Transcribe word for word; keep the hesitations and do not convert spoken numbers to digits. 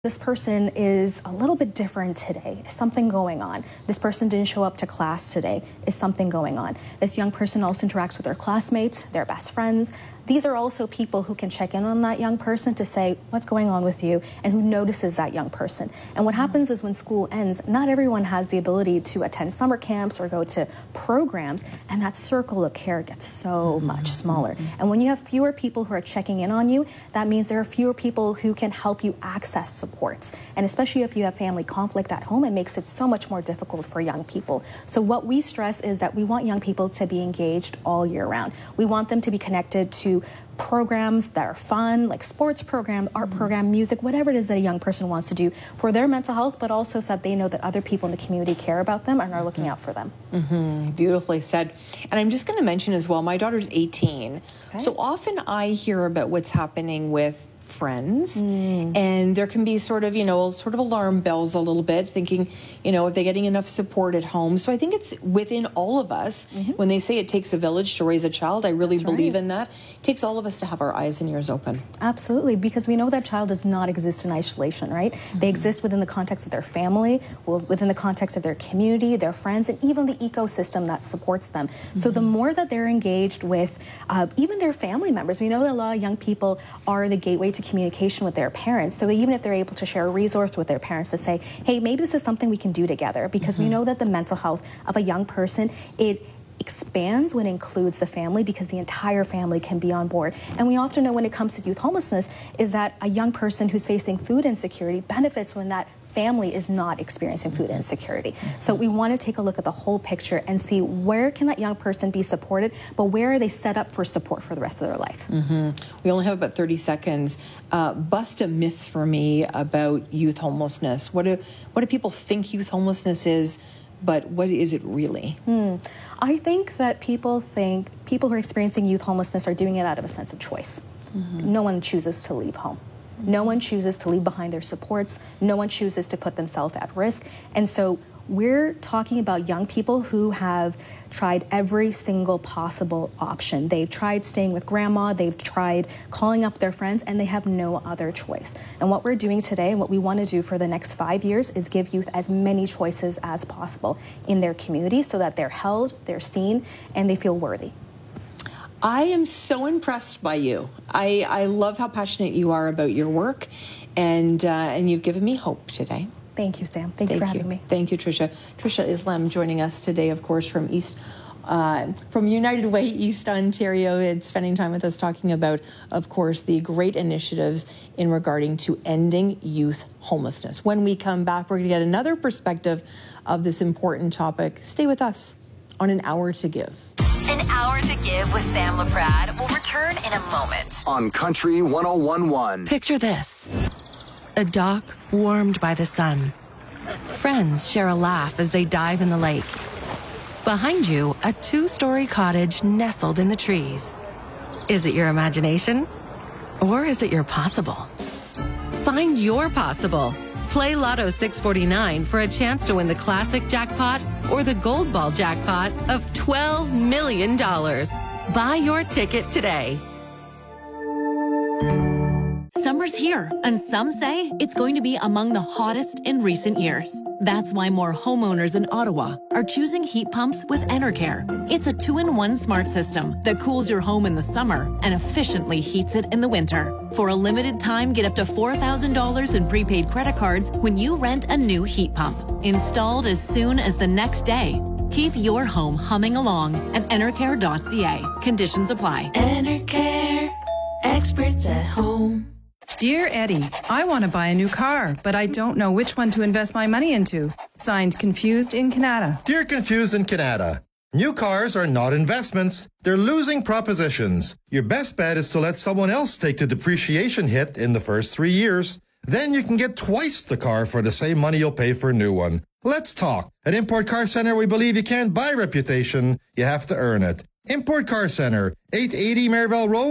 This person is a little bit different today. Is something going on? This person didn't show up to class today. Is something going on? This young person also interacts with their classmates, their best friends. These are also people who can check in on that young person to say, what's going on with you, and who notices that young person. And what happens is when school ends, not everyone has the ability to attend summer camps or go to programs, and that circle of care gets so much smaller. And when you have fewer people who are checking in on you, that means there are fewer people who can help you access supports. And especially if you have family conflict at home, it makes it so much more difficult for young people. So what we stress is that we want young people to be engaged all year round. We want them to be connected to programs that are fun, like sports program, art mm-hmm. program, music, whatever it is that a young person wants to do for their mental health, but also so that they know that other people in the community care about them and are looking mm-hmm. out for them. Mm-hmm. Beautifully said. And I'm just going to mention as well, my daughter's eighteen. Okay. So often I hear about what's happening with friends mm. and there can be sort of, you know, sort of alarm bells a little bit, thinking, you know, are they getting enough support at home? So I think it's within all of us. Mm-hmm. When they say it takes a village to raise a child, I really That's believe right. in that. It takes all of us to have our eyes and ears open. Absolutely, because we know that child does not exist in isolation, right? Mm-hmm. They exist within the context of their family, within the context of their community, their friends, and even the ecosystem that supports them. Mm-hmm. So the more that they're engaged with uh, even their family members, we know that a lot of young people are the gateway to communication with their parents. So even if they're able to share a resource with their parents to say, hey, maybe this is something we can do together, because mm-hmm. we know that the mental health of a young person, it expands when it includes the family, because the entire family can be on board. And we often know when it comes to youth homelessness is that a young person who's facing food insecurity benefits when that family is not experiencing food insecurity. So we want to take a look at the whole picture and see where can that young person be supported, but where are they set up for support for the rest of their life. Mm-hmm. We only have about thirty seconds. Uh, bust a myth for me about youth homelessness. What do, what do people think youth homelessness is, but what is it really? Hmm. I think that people think people who are experiencing youth homelessness are doing it out of a sense of choice. Mm-hmm. No one chooses to leave home. No one chooses to leave behind their supports. No one chooses to put themselves at risk. And so we're talking about young people who have tried every single possible option. They've tried staying with grandma, they've tried calling up their friends, and they have no other choice. And what we're doing today and what we want to do for the next five years is give youth as many choices as possible in their community so that they're held, they're seen, and they feel worthy. I am so impressed by you. I, I love how passionate you are about your work, and uh, and you've given me hope today. Thank you, Sam. Thank, Thank you for having you. me. Thank you, Tricia. Tricia Islam joining us today, of course, from East, uh, from United Way, East Ontario. It's spending time with us talking about, of course, the great initiatives in regarding to ending youth homelessness. When we come back, we're going to get another perspective of this important topic. Stay with us on An Hour to Give. An Hour to Give with Sam LaPrade will return in a moment. On Country one oh one point one. Picture this. A dock warmed by the sun. Friends share a laugh as they dive in the lake. Behind you, a two-story cottage nestled in the trees. Is it your imagination? Or is it your possible? Find your possible. Play Lotto six forty-nine for a chance to win the classic jackpot or the gold ball jackpot of twelve million dollars. Buy your ticket today. Summer's here, and some say it's going to be among the hottest in recent years. That's why more homeowners in Ottawa are choosing heat pumps with Enercare. It's a two-in-one smart system that cools your home in the summer and efficiently heats it in the winter. For a limited time, get up to four thousand dollars in prepaid credit cards when you rent a new heat pump. Installed as soon as the next day. Keep your home humming along at enercare dot c a. Conditions apply. Enercare, experts at home. Dear Eddie, I want to buy a new car, but I don't know which one to invest my money into. Signed, Confused in Canada. Dear Confused in Canada, new cars are not investments. They're losing propositions. Your best bet is to let someone else take the depreciation hit in the first three years. Then you can get twice the car for the same money you'll pay for a new one. Let's talk. At Import Car Centre, we believe you can't buy reputation. You have to earn it. Import Car Centre, eight eighty Marybelle Road,